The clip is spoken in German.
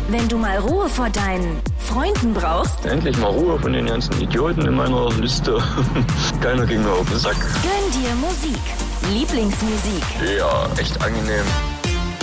Wenn du mal Ruhe vor deinen Freunden brauchst, Endlich mal Ruhe von den ganzen Idioten in meiner Liste. Keiner ging mir auf den Sack. gönn dir Musik. Lieblingsmusik. Ja, echt angenehm.